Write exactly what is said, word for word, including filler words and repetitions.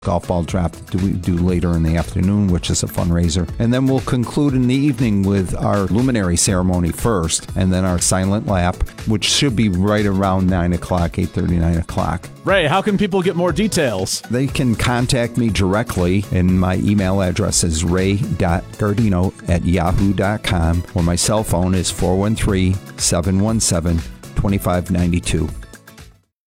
golf ball draft that we do later in the afternoon, which is a fundraiser. And then we'll conclude in the evening with our luminary ceremony first, and then our silent lap, which should be right around nine o'clock, eight thirty, nine o'clock. Ray, how can people get more details? They can contact me directly, and my email address is ray dot gardino at yahoo dot com, or my cell phone is four one three, seven one seven, two five nine two.